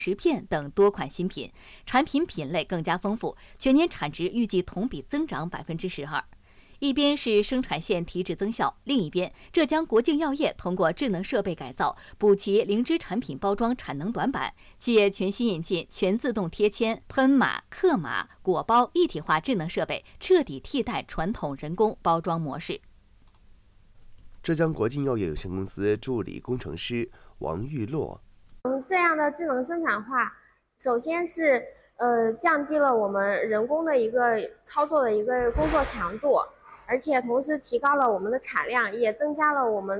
食片等多款新品，产品品类更加丰富，全年产值预计同比增长12%。一边是生产线提质增效，另一边，浙江国净药业通过智能设备改造，补齐灵芝产品包装产能短板，借全新引进全自动贴签、喷码、刻码、果包一体化智能设备，彻底替代传统人工包装模式。 浙江国净药业有限公司助理工程师王玉洛： 这样的智能生产化，首先是降低了我们人工的一个操作的一个工作强度。而且同时提高了我们的产量，也增加了我们